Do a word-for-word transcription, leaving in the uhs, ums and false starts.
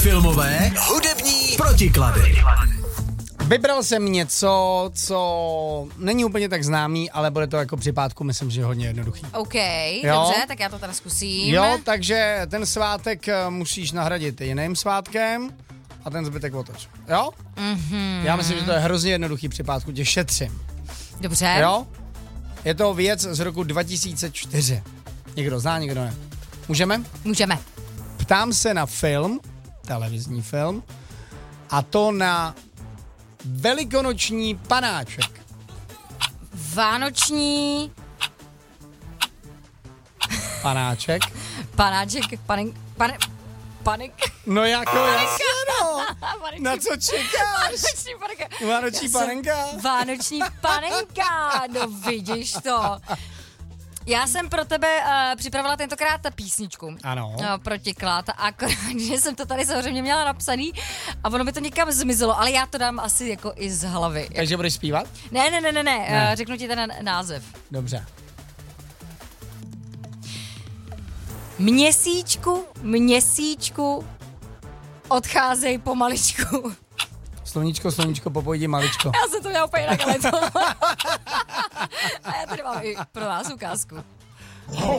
filmové, hudební protiklady. Vybral jsem něco, co není úplně tak známý, ale bude to jako při pátku, myslím, že hodně jednoduchý. OK, Jo. dobře, tak já to teda zkusím. Jo, takže ten svátek eh, musíš nahradit jiným svátkem a ten zbytek otoč. Jo? Mm-hmm. Já myslím, že to je hrozně jednoduchý při pátku, tě šetřím. Dobře. Jo? Je to věc z roku dva tisíce čtyři. Někdo zná, někdo ne. Můžeme? Můžeme. Ptám se na film, televizní film, a to na velikonoční panáček. Vánoční Panáček? panáček, panek, pane, panek. No jako jasně, no. Panek. Na co čekáš? Vánoční panenka. Vánoční Já jsem- panenka? Vánoční panenka, no vidíš to. Já jsem pro tebe uh, připravila tentokrát ta písničku. Ano. Uh, protiklad, akorát, že jsem to tady samozřejmě měla napsaný a ono by to někam zmizelo, ale já to dám asi jako i z hlavy. Takže budeš zpívat? Ne, ne, ne, ne, ne, Ne. Uh, řeknu ti ten název. Dobře. Měsíčku, měsíčku, odcházej pomaličku. Sluníčko, sluníčko, popojdi maličko. Já jsem to měla úplně jinak, ale to... A já tady mám i pro vás ukázku.